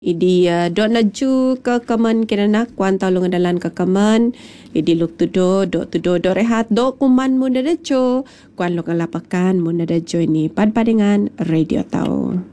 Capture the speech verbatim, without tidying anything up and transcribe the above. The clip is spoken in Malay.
Idi uh, dok naju ke kemen kena nak kuan tolong dalan ke kemen. Idi luk tudo dok tudo dok rehat dok kuman mun dejo. Kuan luk ngalapakan mun dejo ini pad dengan radio tau.